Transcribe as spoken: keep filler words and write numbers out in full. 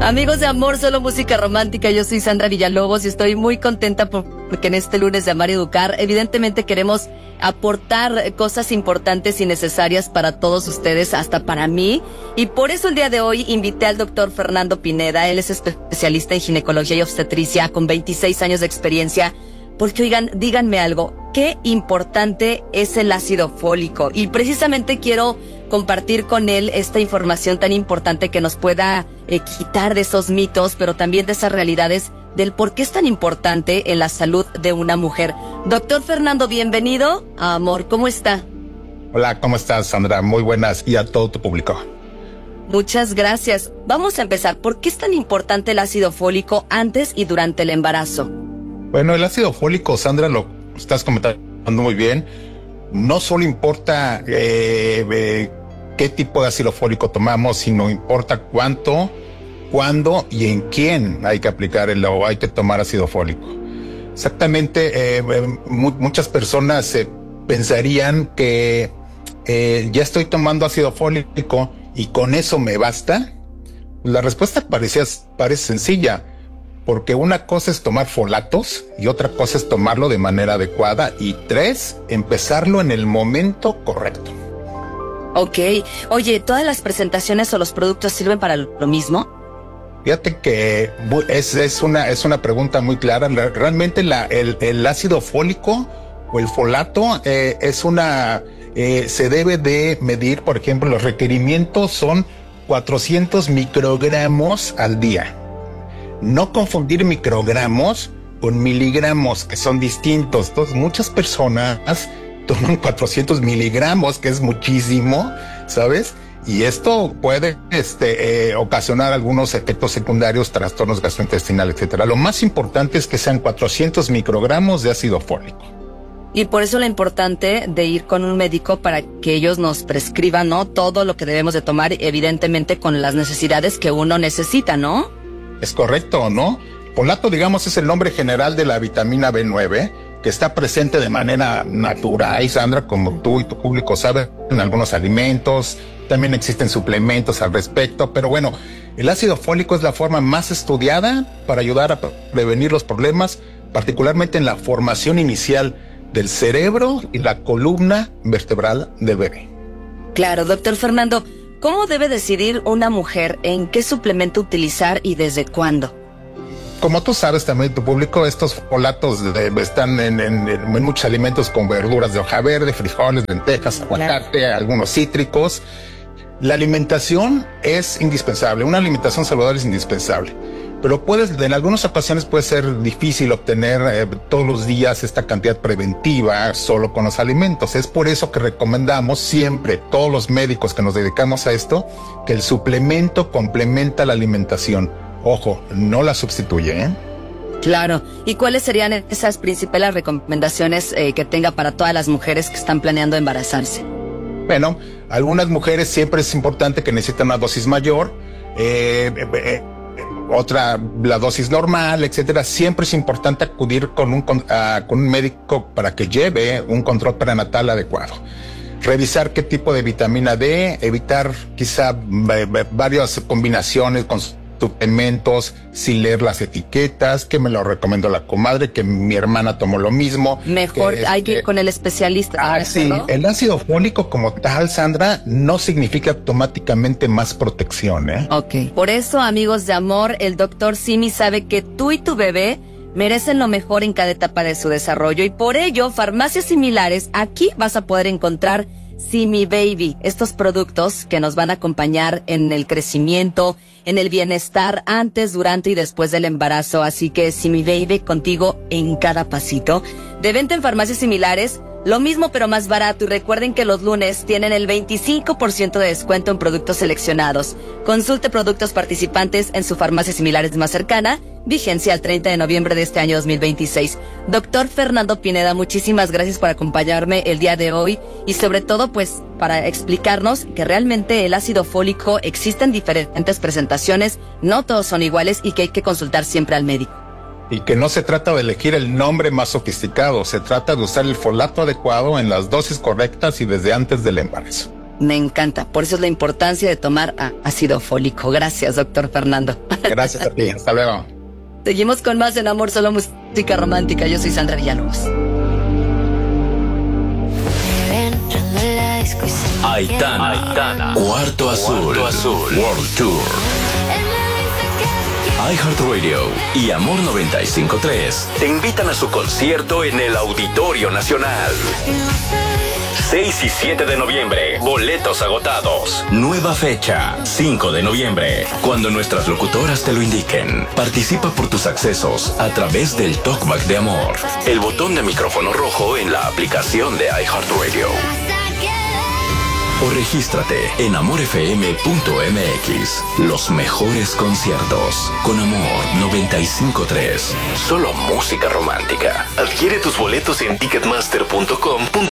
Amigos de Amor, solo música romántica, yo soy Sandra Villalobos y estoy muy contenta porque en este lunes de Amar y Educar, evidentemente queremos aportar cosas importantes y necesarias para todos ustedes, hasta para mí, y por eso el día de hoy invité al doctor Fernando Pineda. Él es especialista en ginecología y obstetricia con veintiséis años de experiencia. Porque, oigan, díganme algo, qué importante es el ácido fólico. Y precisamente quiero compartir con él esta información tan importante que nos pueda eh, quitar de esos mitos, pero también de esas realidades del por qué es tan importante en la salud de una mujer. Doctor Fernando, bienvenido a Amor, ¿cómo está? Hola, ¿cómo estás, Sandra? Muy buenas, y a todo tu público. Muchas gracias. Vamos a empezar. ¿Por qué es tan importante el ácido fólico antes y durante el embarazo? Bueno, el ácido fólico, Sandra, lo estás comentando muy bien. No solo importa eh, eh, qué tipo de ácido fólico tomamos, sino importa cuánto, cuándo y en quién hay que aplicar el o hay que tomar ácido fólico. Exactamente, eh, eh, mu muchas personas eh, pensarían que eh, ya estoy tomando ácido fólico y con eso me basta. La respuesta parecía, parece sencilla. Porque una cosa es tomar folatos y otra cosa es tomarlo de manera adecuada. Y tres, empezarlo en el momento correcto. Ok. Oye, ¿todas las presentaciones o los productos sirven para lo mismo? Fíjate que es, es, una, es una pregunta muy clara. Realmente la, el, el ácido fólico o el folato eh, es una... Eh, se debe de medir, por ejemplo, los requerimientos son cuatrocientos microgramos al día. No confundir microgramos con miligramos, que son distintos. Entonces, muchas personas toman cuatrocientos miligramos, que es muchísimo, ¿sabes? Y esto puede este, eh, ocasionar algunos efectos secundarios, trastornos gastrointestinales, etcétera. Lo más importante es que sean cuatrocientos microgramos de ácido fólico. Y por eso lo importante de ir con un médico para que ellos nos prescriban, ¿no? Todo lo que debemos de tomar, evidentemente con las necesidades que uno necesita, ¿no? ¿Es correcto o no? Folato, digamos, es el nombre general de la vitamina B nueve, que está presente de manera natural, y Sandra, como tú y tu público saben, en algunos alimentos. También existen suplementos al respecto, pero bueno, el ácido fólico es la forma más estudiada para ayudar a prevenir los problemas, particularmente en la formación inicial del cerebro y la columna vertebral del bebé. Claro, doctor Fernando, ¿cómo debe decidir una mujer en qué suplemento utilizar y desde cuándo? Como tú sabes también, tu público, estos folatos de, están en, en, en muchos alimentos con verduras de hoja verde, frijoles, lentejas, aguacate, claro, algunos cítricos. La alimentación es indispensable, una alimentación saludable es indispensable. Pero puedes, en algunas ocasiones puede ser difícil obtener eh, todos los días esta cantidad preventiva solo con los alimentos. Es por eso que recomendamos siempre, todos los médicos que nos dedicamos a esto, que el suplemento complementa la alimentación. Ojo, no la sustituye, ¿eh? Claro. ¿Y cuáles serían esas principales recomendaciones eh, que tenga para todas las mujeres que están planeando embarazarse? Bueno, algunas mujeres siempre es importante que necesitan una dosis mayor, eh, eh, otra la dosis normal, etcétera. Siempre es importante acudir con un, con, uh, con un médico para que lleve un control prenatal adecuado. Revisar qué tipo de vitamina D, evitar quizá eh, varias combinaciones con suplementos, sin leer las etiquetas, que me lo recomendó la comadre, que mi hermana tomó lo mismo. Mejor que hay que ir con el especialista. Ah, sí, ¿no? El ácido fólico como tal, Sandra, no significa automáticamente más protección, ¿eh? Ok. Por eso, amigos de Amor, el doctor Simi sabe que tú y tu bebé merecen lo mejor en cada etapa de su desarrollo, y por ello, farmacias similares, aquí vas a poder encontrar Simi Baby, estos productos que nos van a acompañar en el crecimiento, en el bienestar antes, durante y después del embarazo. Así que Simi Baby, contigo en cada pasito. De venta en farmacias similares, lo mismo pero más barato. Y recuerden que los lunes tienen el veinticinco por ciento de descuento en productos seleccionados. Consulte productos participantes en su farmacia similares más cercana. Vigencia al treinta de noviembre de este año dos mil veintiséis. Doctor Fernando Pineda, muchísimas gracias por acompañarme el día de hoy y sobre todo pues para explicarnos que realmente el ácido fólico existe en diferentes presentaciones, no todos son iguales y que hay que consultar siempre al médico. Y que no se trata de elegir el nombre más sofisticado, se trata de usar el folato adecuado en las dosis correctas y desde antes del embarazo. Me encanta. Por eso es la importancia de tomar ah, ácido fólico. Gracias, doctor Fernando. Gracias a ti. Hasta luego. Seguimos con más en Amor, Solo Música Romántica. Yo soy Sandra Villalobos. Aitana, Aitana, Cuarto Azul, Cuarto Azul, World Tour. iHeartRadio y Amor noventa y cinco punto tres te invitan a su concierto en el Auditorio Nacional. seis y siete de noviembre, boletos agotados. Nueva fecha, cinco de noviembre, cuando nuestras locutoras te lo indiquen. Participa por tus accesos a través del Talkback de Amor, el botón de micrófono rojo en la aplicación de iHeartRadio. O regístrate en amor f m punto m x. Los mejores conciertos con Amor noventa y cinco punto tres. Solo música romántica. Adquiere tus boletos en ticketmaster punto com punto